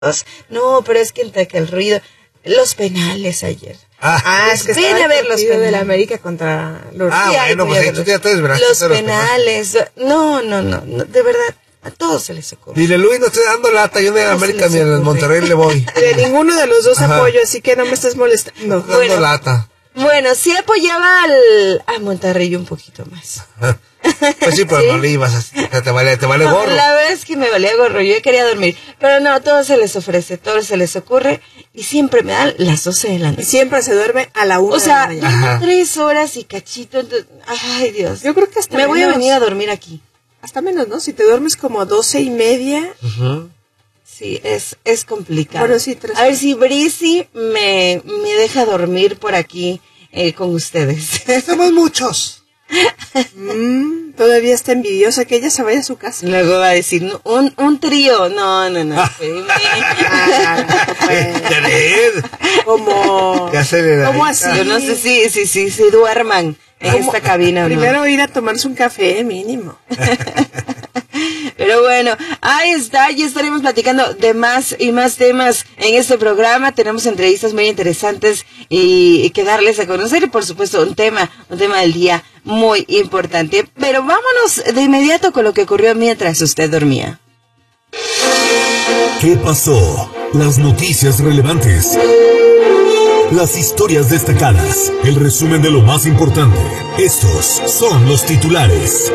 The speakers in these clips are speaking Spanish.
No, pero es que entre que el ruido, los penales ayer. Es que ven a ver los penales de la América contra los. Bueno, pues ahí tú ya te desvelaste. Los penales. No, de verdad. A todos se les ocurre. Dile, Luis, no estoy dando lata, yo de América ni en el Monterrey le voy. De ninguno de los dos apoyo, así que no me estés molestando. No dando lata. Bueno, sí apoyaba a Monterrey un poquito más. Pues sí, pero ¿sí? No le ibas a... Te vale gorro. La verdad es que me valía gorro, yo quería dormir. Pero no, todo se les ofrece, todo se les ocurre. Y siempre me dan las 12 de la noche. Y siempre se duerme a la 1 de la mañana. 3 horas y cachito. Entonces, ay, Dios. Yo creo que hasta me voy a venir a dormir aquí. Hasta menos, ¿no? Si te duermes como 12:30. Sí, es complicado. Bueno, sí, a ver si Brisi me deja dormir por aquí con ustedes. Somos muchos. Todavía está envidiosa que ella se vaya a su casa. Luego va a decir, un trío. No. ¿Cómo así? Yo no sé si duerman en esta cabina. Primero ir a tomarse un café, mínimo. Pero bueno, ahí está, ya estaremos platicando de más y más temas en este programa. Tenemos entrevistas muy interesantes y que darles a conocer y por supuesto un tema del día muy importante. Pero vámonos de inmediato con lo que ocurrió mientras usted dormía. ¿Qué pasó? Las noticias relevantes. Las historias destacadas. El resumen de lo más importante. Estos son los titulares.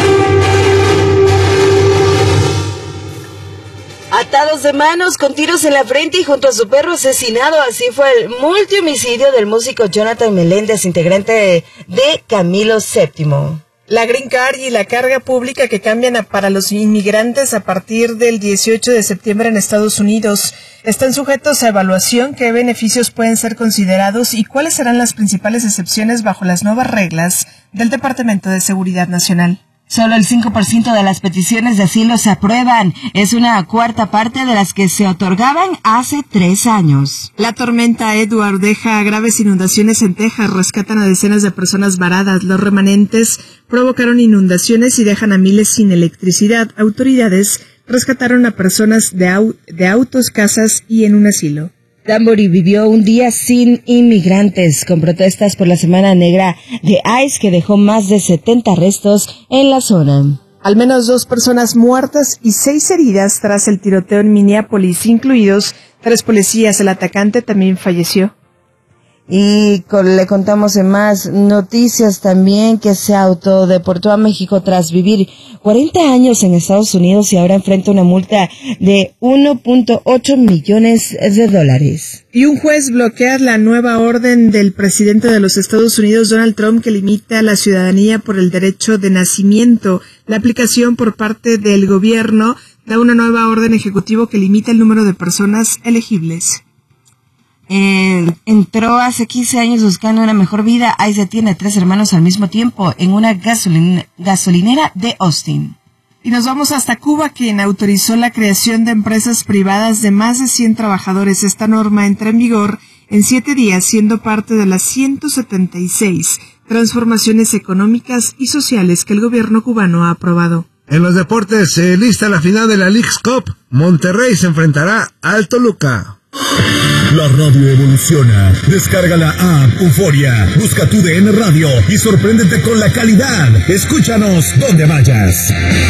Atados de manos, con tiros en la frente y junto a su perro asesinado, así fue el multihomicidio del músico Jonathan Meléndez, integrante de Camilo VII. La Green Card y la carga pública que cambian para los inmigrantes a partir del 18 de septiembre en Estados Unidos están sujetos a evaluación. ¿Qué beneficios pueden ser considerados y cuáles serán las principales excepciones bajo las nuevas reglas del Departamento de Seguridad Nacional? Solo el 5% de las peticiones de asilo se aprueban. Es una cuarta parte de las que se otorgaban hace 3 años. La tormenta Edward deja graves inundaciones en Texas. Rescatan a decenas de personas varadas. Los remanentes provocaron inundaciones y dejan a miles sin electricidad. Autoridades rescataron a personas de autos, casas y en un asilo. Danbury vivió un día sin inmigrantes, con protestas por la Semana Negra de ICE que dejó más de 70 arrestos en la zona. Al menos 2 personas muertas y 6 heridas tras el tiroteo en Minneapolis, incluidos 3 policías. El atacante también falleció. Y le contamos en más noticias también que se autodeportó a México tras vivir 40 años en Estados Unidos y ahora enfrenta una multa de $1.8 millones. Y un juez bloquea la nueva orden del presidente de los Estados Unidos, Donald Trump, que limita la ciudadanía por el derecho de nacimiento. La aplicación por parte del gobierno da una nueva orden ejecutiva que limita el número de personas elegibles. Entró hace 15 años buscando una mejor vida. Ahí se tiene 3 hermanos al mismo tiempo en una gasolinera de Austin. Y nos vamos hasta Cuba, quien autorizó la creación de empresas privadas de más de 100 trabajadores. Esta norma entra en vigor en 7 días, siendo parte de las 176 transformaciones económicas y sociales que el gobierno cubano ha aprobado. En los deportes se lista la final de la Leagues Cup. Monterrey se enfrentará al Toluca. La radio evoluciona. Descarga la app Euforia. Busca tu DN Radio y sorpréndete con la calidad. Escúchanos donde vayas.